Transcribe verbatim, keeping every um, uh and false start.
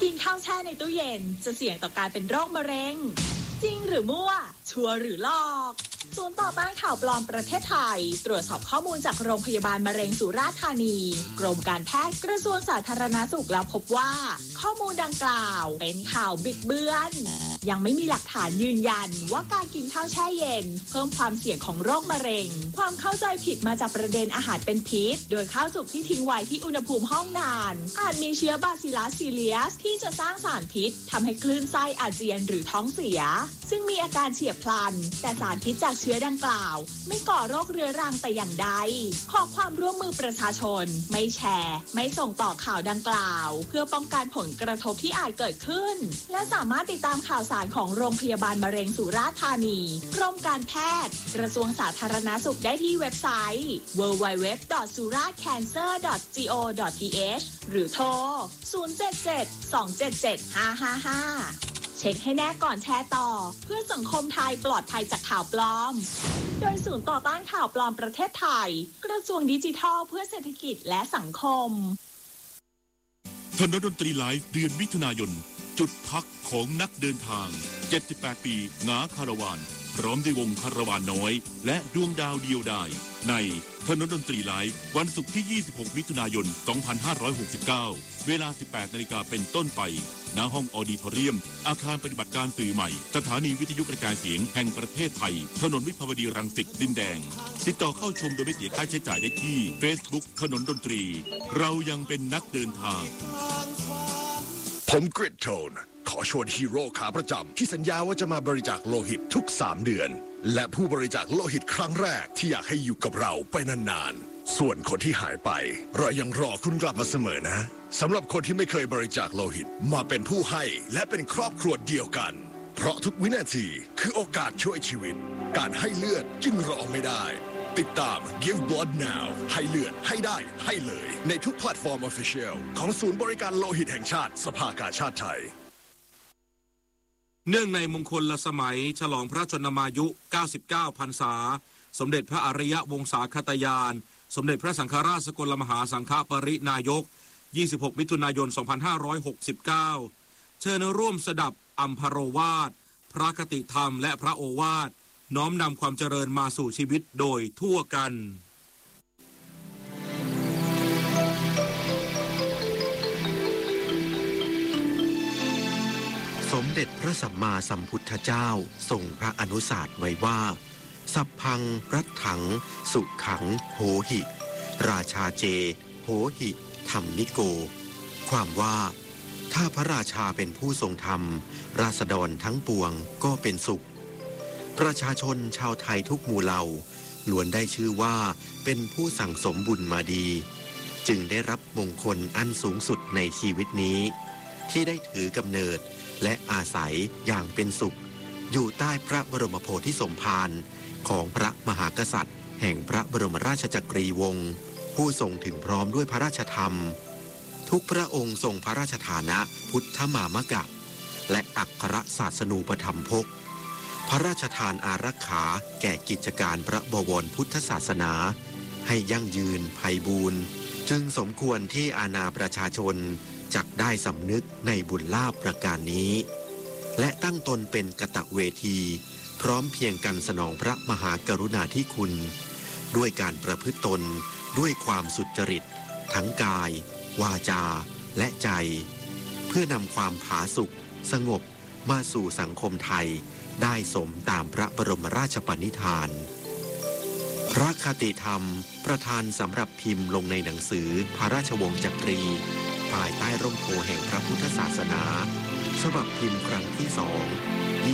นข้าวแช่ในตู้เย็นจะเสี่ยงต่อการเป็นโรคมะเร็งจริงหรือมั่วชัวร์หรือหลอกศูนย์ต่อต้านข่าวปลอมประเทศไทยตรวจสอบข้อมูลจากโรงพยาบาลมะเร็งสุราษฎร์ธานีกรมการแพทย์กระทรวงสาธารณสุขแล้วพบว่าข้อมูลดังกล่าวเป็นข่าวบิดเบือนยังไม่มีหลักฐานยืนยันว่าการกินข้าวแช่เย็นเพิ่มความเสี่ยงของโรคมะเร็งความเข้าใจผิดมาจากประเด็นอาหารเป็นพิษโดยข้าวสุกที่ทิ้งไว้ที่อุณหภูมิห้องนานอาจมีเชื้อบาซิลัสซีเลียสที่จะสร้างสารพิษทำให้คลื่นไส้อาเจียนหรือท้องเสียซึ่งมีอาการเฉียบพลันแต่สารพิษจากเชื้อดังกล่าวไม่ก่อโรคเรื้อรังแต่อย่างใดขอความร่วมมือประชาชนไม่แชร์ไม่ส่งต่อข่าวดังกล่าวเพื่อป้องกันผลกระทบที่อาจเกิดขึ้นและสามารถติดตามข่าวสารของโรงพยาบาลมะเร็งสุราษฎร์ธานีกรมการแพทย์กระทรวงสาธารณสุขได้ที่เว็บไซต์ ดับเบิลยู ดับเบิลยู ดับเบิลยู ดอท สุราษฎร์แคนเซอร์ ดอท ซี โอ ดอท ที เอช หรือโทร ศูนย์ เจ็ด เจ็ด สอง เจ็ด เจ็ด ห้า ห้า ห้า เช็คให้แน่ก่อนแชร์ต่อเพื่อสังคมไทยปลอดภัยจากข่าวปลอมโดยศูนย์ต่อต้านข่าวปลอมประเทศไทยกระทรวงดิจิทัลเพื่อเศรษฐกิจและสังคมถนนดนตรีไลฟ์เดือนมิถุนายนจุดพักของนักเดินทางเจ็ดสิบแปดปีงาคาราวานพร้อมด้วยวงคาราวานน้อยและดวงดาวเดียวดายในถนนดนตรีไลฟ์วันศุกร์ที่ยี่สิบหกมิถุนายนสองพันห้าร้อยหกสิบเก้าเวลา สิบแปดนาฬิกาเป็นต้นไปณห้องออดิทอเรียมอาคารปฏิบัติการสื่อใหม่สถานีวิทยุกระจายเสียงแห่งประเทศไทยถนนวิภาวดีรังสิตดินแดงติดต่อเข้าชมโดยไม่เสียค่าใช้จ่ายได้ที่ Facebook ถนนดนตรีเรายังเป็นนักเดินทางผมกริดโทนขอชวนฮีโร่ขาประจำที่สัญญาว่าจะมาบริจาคโลหิตทุกสามเดือนและผู้บริจาคโลหิตครั้งแรกที่อยากให้อยู่กับเราไปนานๆส่วนคนที่หายไปเรายังรอคุณกลับมาเสมอนะสำหรับคนที่ไม่เคยบริจาคโลหิตมาเป็นผู้ให้และเป็นครอบครัวเดียวกันเพราะทุกวินาทีคือโอกาสช่วยชีวิตการให้เลือดจึงรอไม่ได้ติดตาม Give Blood Now ให้เลือดให้ได้ให้เลยในทุกแพลตฟอร์ม Official ของศูนย์บริการโลหิตแห่งชาติสภากาชาดไทยเนื่องในมงคลสมัยฉลองพระชนมายุเก้าสิบเก้าพรรษาสมเด็จพระอริยวงศาคตยานสมเด็จพระสังฆราชสกลมหาสังฆปรินายกยี่สิบหกมิถุนายนสองพันห้าร้อยหกสิบเก้าเชิญร่วมสดับอัมพโรวาทพระคติธรรมและพระโอวาทน้อมนำความเจริญมาสู่ชีวิตโดยทั่วกันสมเด็จพระสัมมาสัมพุทธเจ้าทรงพระอนุสาสน์ไว้ว่าสัพพังรัตถังสุขังโหหิราชาเจโหหิธรรมนิโกความว่าถ้าพระราชาเป็นผู้ทรงธรรมราษฎรทั้งปวงก็เป็นสุขประชาชนชาวไทยทุกหมู่เหล่าล้วนได้ชื่อว่าเป็นผู้สั่งสมบุญมาดีจึงได้รับมงคลอันสูงสุดในชีวิตนี้ที่ได้ถือกำเนิดและอาศัยอย่างเป็นสุขอยู่ใต้พระบรมโพธิสมภารของพระมหากษัตริย์แห่งพระบรมราชจักรีวงศ์ผู้ทรงถึงพร้อมด้วยพระราชธรรมทุกพระองค์ทรงพระราชฐานะพุทธมามกะและอัครศาสนูปถัมภกพระราชทานอารักขาแก่กิจการพระบวรพุทธศาสนาให้ยั่งยืนไพบูรย์จึงสมควรที่อาณาประชาชนจักได้สำนึกในบุญลาภประการนี้และตั้งตนเป็นกตเวทีพร้อมเพียงกันสนองพระมหากรุณาธิคุณด้วยการประพฤติตนด้วยความสุจริตทั้งกายวาจาและใจเพื่อนำความผาสุกสงบมาสู่สังคมไทยได้สมตามพระบรมราชปณิธานพระคติธรรมประทานสำหรับพิมพ์ลงในหนังสือพระราชวงศ์จักรีภายใต้ร่มโพแห่งพระพุทธศาสนาฉบับพิมพ์ครั้งที่สอง